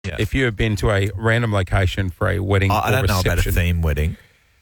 Yeah. If you have been to a random location for a wedding I or don't know reception, about a theme wedding.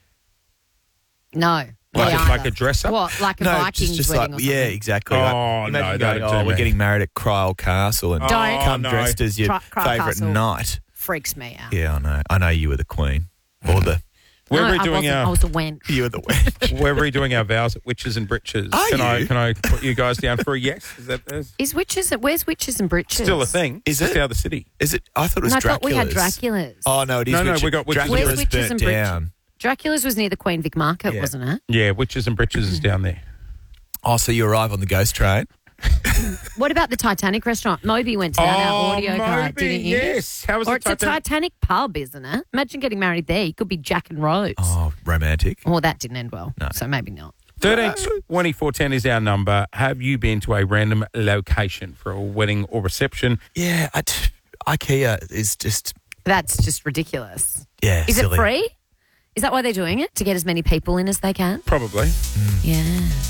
No. like a dress up. What, like a Vikings just wedding like, or something? yeah, exactly. Oh, Like, no, imagine that'd going, do we're me. getting married at Cryle Castle and Don't. come no. dressed as your Cryle favourite Castle. knight. Freaks me out. Yeah, I know. I know you were the queen. Or the... We're No, redoing I was a wench. You were the wench. we're redoing our vows at Witches and Britches. Are Can you? I put you guys down for a yes? Is that Where's Witches and Britches? still a thing? Is Just it? out of the city. Is it? I thought it was No, I Dracula's. thought we had Dracula's. Oh, no, it is No, Witches. we got Witches and Dracula's Where's Witches burnt and Britches? down. Dracula's was near the Queen Vic Market, Yeah. wasn't it? Yeah, Witches and Britches is down there. Oh, so you arrive on the ghost train? What about the Titanic restaurant? Moby went to that our audio guide, Moby, didn't you? yes. How was Or it? it's a Titanic pub, isn't it? Imagine getting married there. You could be Jack and Rose. Oh, romantic. Well, that didn't end well, No. so maybe not. 13 2410 is our number. Have you been to a random location for a wedding or reception? Yeah, IKEA is just, That's just ridiculous. yeah, Is silly. it free? Is that why they're doing it? To get as many people in as they can? Probably. Yeah.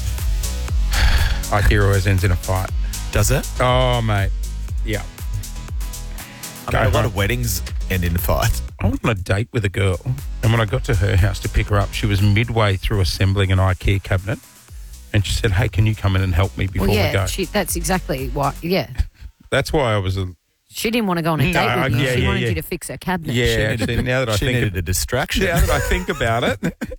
IKEA always ends in a fight. Does it? Oh, mate. Yeah. I mean, a lot home. of weddings end in fights. I went on a date with a girl, and when I got to her house to pick her up, she was midway through assembling an IKEA cabinet, and she said, "Hey, can you come in and help me before Well, we yeah, go?" that's exactly what, yeah. That's why I was She didn't want to go on a date No, with you. yeah, she yeah, wanted yeah. you to fix her cabinet. Yeah, actually, now that I She think needed a distraction. now that I think about it,